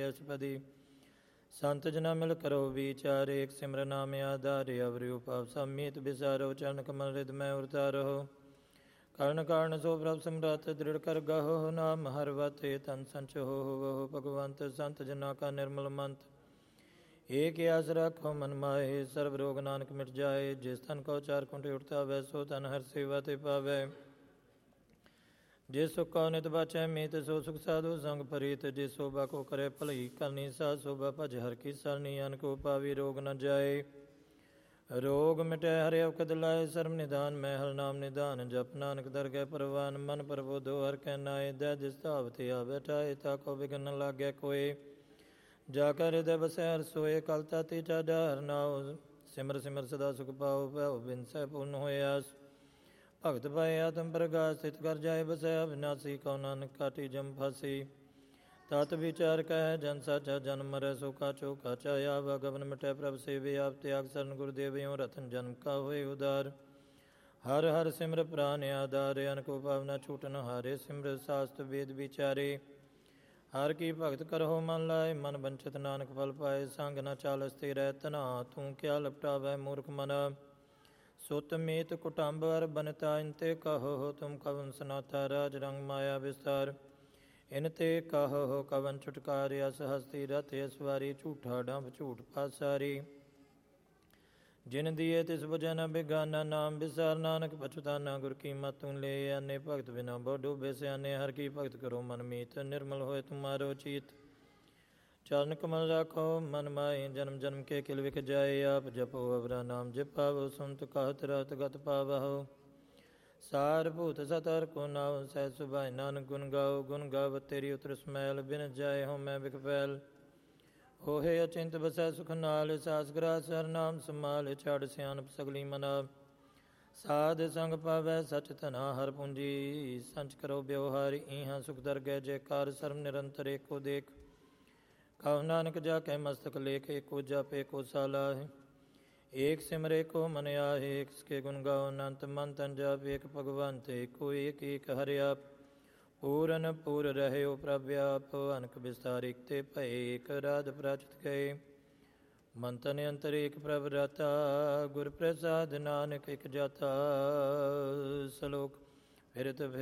ਅਸਪਦੀ। ਸੰਤ ਜਨਾ ਮਿਲ ਕਰੋ ਵਿਚਾਰ, ਏਕ ਸਿਮਰ ਨਾਮ ਆਧਾਰ। ਅਵਰਿ ਉਪਾਵ ਸਮੀਤ ਬਿਸਾਰੋ, ਚਰਨ ਕਮਲ ਰਿਦ ਮੈਂ ਉਰਤਾਰੋ। ਕਰਨ ਕਾਰਨ ਸੋ ਪ੍ਰਭ ਸਮਰੱਥ, ਦ੍ਰਿੜ ਕਰ ਗਾਹੋ। ਨਾਮ ਹਰ ਵਤੇ ਤਨ ਸੰਚ ਹੋ ਭਗਵੰਤ। ਸੰਤ ਜਨਾ ਕਾ ਨਿਰਮਲ ਮੰਤ, ਏਕ ਆਸ ਰੱਖੋ ਮਨ ਮਾਹੇ। ਸਰਬ ਰੋਗ ਨਾਨਕ ਮਿਟ ਜਾਏ, ਜਿਸ ਤਨ ਕੋ ਚਾਰ ਕੁੰਠ ਉਠਤਾ ਵੈ। ਸੋ ਤਨ ਹਰ ਸੇਵਾ ਤੇ ਪਾਵੈ। ਜਿਸ ਸੁਖ ਕਉ ਨਿਤ ਬਾਚੈ ਮੀਤ, ਸੋ ਸੁਖ ਸਾਧੂ ਸੰਗ ਪ੍ਰੀਤ। ਜਿਸ ਸੋਭਾ ਕੋ ਕਰੇ ਭਲਈ ਕਰਨੀ, ਸਾ ਸੋਭਾ ਭਜ ਹਰ ਕੀ ਸਰਨੀ। ਅਨ ਕੋ ਪਾਵੀ ਰੋਗ ਨ ਜਾਏ, ਰੋਗ ਮਿਟੈ ਹਰਿ ਅਵਖਦ ਲਾਏ। ਸਰਬ ਨਿਧਾਨ ਮੈਂ ਹਰ ਨਾਮ ਨਿਧਾਨ, ਜਪ ਨਾਨਕ ਦਰਗਹਿ ਪਰਵਾਨ। ਮਨ ਪ੍ਰਬੋਧੋ ਹਰ ਕੈ ਨਾਏ, ਦੈ ਦਿਸ ਧਾਵ ਤੇ ਆ ਬੈਠਾਏ। ਤਾ ਕੋ ਵਿਗਨ ਨ ਲਾਗੈ ਕੋਏ, ਜਾ ਕੈ ਹਿਰਦੈ ਬਸੈ ਹਰਿ ਸੋਏ। ਕਲ ਤਾਤੀ ਚਾਡਾ ਹਰਿ ਨਾਉ, ਸਿਮਰ ਸਿਮਰ ਸਦਾ ਸੁਖ ਪਾਉ। ਭਉ ਬਿਨਸੈ ਪੂਰਨ ਹੋਏ ਆਸ, ਭਗਤ ਪਾਏ ਆਤਮ ਪ੍ਰਗਾਸ। ਸਥਿਤ ਕਰ ਜਾਏ ਬਸੈ ਅਬਿਨਾਸੀ, ਕਉ ਨਾਨਕ ਕਾਟੀ ਜਮ ਫਾਸੀ। ਤਤ ਵਿਚਾਰ ਕਹਿ ਜਨ ਸਾਚਾ, ਜਨਮ ਮਰੈ ਸੋ ਕਾਚੋ ਕਾਚਾ। ਆਵਾ ਗਗਨ ਮਿਟੈ ਪ੍ਰਭ ਸੇਵੇ, ਆਪ ਤਿਆਗ ਸਰਨ ਗੁਰਦੇਵ। ਇਉ ਰਤਨ ਜਨਮ ਕਾ ਹੋਏ ਉਦਾਰ, ਹਰ ਹਰ ਸਿਮਰ ਪ੍ਰਾਨ ਆਧਾਰ। ਅਨ ਕੋ ਭਾਵ ਨ ਛੂਟਨ ਹਾਰੇ, ਸਿਮਰ ਸਾਸਤ ਵੇਦ ਵਿਚਾਰੇ। ਹਰ ਕੀ ਭਗਤ ਕਰਹੁ ਮਨ ਲਾਏ, ਮਨ ਬੰਚਿਤ ਨਾਨਕ ਫਲ ਪਾਏ। ਸੰਗ ਨ ਚਾਲਸ ਤੇ ਰਹਿ ਤਨਾ, ਤੂੰ ਕਿਆ ਲਪਟਾਵੈ ਮੂਰਖ ਮਨਾ। ਸੁਤ ਮੀਤ ਕੁਟੰਬ ਅਰ ਬਨਤਾ, ਇਨ ਤੇ ਕਹੋ ਤੁਮ ਕਵਨ ਸਨਾਥਾ। ਰਾਜ ਰੰਗ ਮਾਇਆ ਵਿਸਤਾਰ, ਇਨ ਤੇ ਕਹੋ ਕਵਨ ਛੁਟਕਾਰ। ਅਸ ਹਸਤੀ ਰਥ ਅਸਵਾਰੀ, ਝੂਠਾ ਡੰਭ ਝੂਠ ਪਾਸਾਰੀ। ਜਿਨ ਦੀਏ ਤਿਸ ਬੁਝੈ ਨ ਬਿਗਾਨਾ, ਨਾਮ ਵਿਸਾਰ ਨਾਨਕ ਪਛੁਤਾਨਾ। ਗੁਰ ਕੀ ਮਤਿ ਤੂੰ ਲੈ ਆਨੇ, ਭਗਤ ਬਿਨਾ ਬਹੁ ਡੂਬੇ ਸਿਆਨੇ। ਹਰ ਕੀ ਭਗਤ ਕਰੋ ਮਨ ਮੀਤ, ਨਿਰਮਲ ਹੋਏ ਤੁਮਾਰੋ ਚੀਤ। ਚਰਨ ਕਮਲ ਰਾਖੋ ਮਨ ਮਾਹੀ, ਜਨਮ ਜਨਮ ਕੇ ਕਿਲ ਵਿਖ ਜਾਏ। ਆਪ ਜਪੋ ਅਵਰਾ ਨਾਮ ਜਪਾਵੋ, ਸੁਨਤ कहत रहत गत पावहु। ਸਾਰ ਭੂਤ ਸਤ ਹਰਿ ਕੋ ਨਾਉ, ਸਹਿਜ ਸੁਭਾਏ ਨਾਨਕ ਗੁਣ ਗਾਓ। ਗੁਣ ਗਾਵਤ ਤੇਰੀ ਉਤਰ ਸਮੈਲ, ਬਿਨ ਜਾਏ ਹਉ ਮੈਂ ਬਿਖ ਪੈਲ। ਹੋਏ ਅਚਿੰਤ ਬਸੈ ਸੁਖ ਨਾਲ, ਸਾਸ ਗ੍ਰਾਸ ਹਰਿ ਨਾਮ ਸਮਾਲ। ਛਾੜ ਸਿਆਣਪ ਸਗਲੀ ਮਨਾ, ਸਾਧ ਸੰਗ ਪਾਵੈ ਸਚ ਧਨਾ। ਹਰ ਪੂੰਜੀ ਸੰਚ ਕਰੋ ਬਿਵਹਾਰੀ, ਇਹਾਂ ਸੁਖ ਦਰਗਹਿ ਜੈਕਾਰ। ਸਰਬ ਨਿਰੰਤਰ ਏਕੋ ਦੇਖ, ਕਹੋ ਨਾਨਕ ਜਾ ਕੇ ਮਸਤਕ ਲੇਖ। ਏਕੋ ਜਪ ਏਕੋ ਸਾਲਾਹਿ, ਏਕ ਸਿਮਰ ਏਕੋ ਮਨ ਆਏ। ਏਕ ਕੇ ਗੁਣ ਗਾਓ ਅਨੰਤ ਮਨ ਤਨ ਜਪ। ਏਕ ਭਗਵੰਤ ਏਕੋ ਏਕ ਏਕ ਹਰਿ ਆਪ। ਪੂਰਨ ਪੂਰ ਰਹਿਓ ਪ੍ਰਭ ਆਪ, ਅਨਕ ਵਿਸਤਾਰ ਏਕ ਤੇ ਭਏ। ਏਕ ਰਾਧ ਪ੍ਰਾਚਿਤ ਗਏ, ਮਨ ਤਨ ਅੰਤਰ ਏਕ ਪ੍ਰਭ ਰਾਤਾ। ਗੁਰ ਪ੍ਰਸਾਦ ਨਾਨਕ ਇਕ ਜਾਤਾ। ਸਲੋਕ ਫਿਰਤ